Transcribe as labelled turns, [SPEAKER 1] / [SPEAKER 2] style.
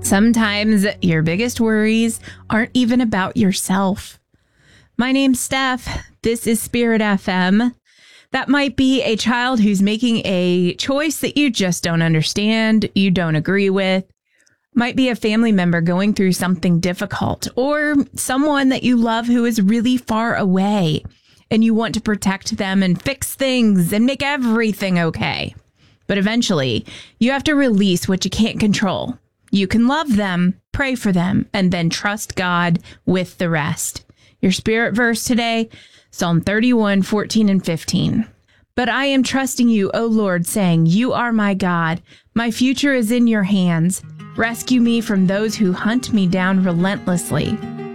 [SPEAKER 1] Sometimes your biggest worries aren't even about yourself. My name's Steph. This is Spirit FM. That might be a child who's making a choice that you just don't understand, you don't agree with. Might be a family member going through something difficult, or someone that you love who is really far away and you want to protect them and fix things and make everything okay. But eventually, you have to release what you can't control. You can love them, pray for them, and then trust God with the rest. Your spirit verse today, Psalm 31, 14 and 15. But I am trusting you, O Lord, saying, you are my God. My future is in your hands. Rescue me from those who hunt me down relentlessly.